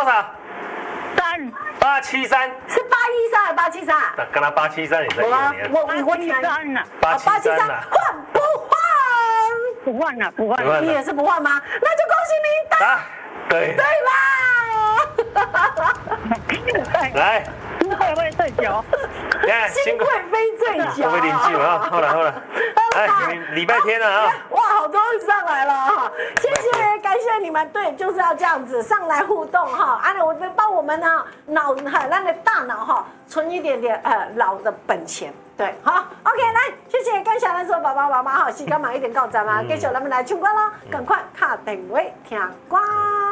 多少 3，873 是813还是873？ 刚才873，你在我我 873啊 873啊， 换不换？ 不换了，不换了。 不换了你也是不换吗？那就恭喜你答答对， 对啦！ 来， 新贵会最久。 看新贵妃醉酒， 会不会邻居啊？好了，来，礼拜天了啊！ 哇，好多人上来了哈，谢谢，感谢你们，对，就是要这样子上来互动哈，我们帮我们呢让的大脑哈存一点点老的本钱，对，好 ，OK， 来，谢谢跟小兰说爸爸妈妈哈，时间慢一点到站啊，继续咱们来唱歌咯，赶快卡定位听歌。